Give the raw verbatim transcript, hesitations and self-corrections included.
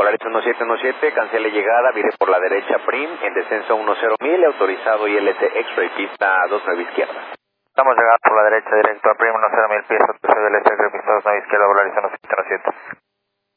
Volaris uno siete uno siete, cancele llegada, vire por la derecha Prim, en descenso uno cero mil, autorizado I L T X-Ray, pista dos nueve izquierda. Estamos llegando por la derecha directo a Prim uno cero mil pies, autorizado I L T X-Ray, pista dos nueve izquierda, Volaris uno siete uno siete.